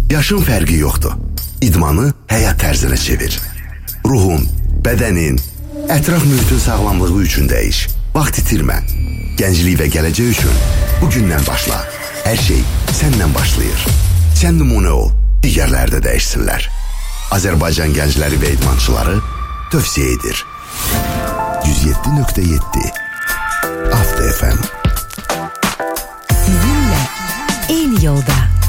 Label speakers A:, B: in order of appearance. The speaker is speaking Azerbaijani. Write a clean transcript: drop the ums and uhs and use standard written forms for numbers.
A: Yaşın fərqi yoxdur. İdmanı həyat tərzinə çevir. Ruhun, bədənin, ətraf mühitin sağlamlığı üçün dəyiş. Vaxt itirmə. Gənclik və gələcək üçün bugündən başla. Hər şey səndən başlayır. Sən nümunə ol, digərlər də dəyişsinlər. Azərbaycan gəncləri və idmançıları tövsiyə edir. 107.7 After FM.
B: Sizinle en yolda.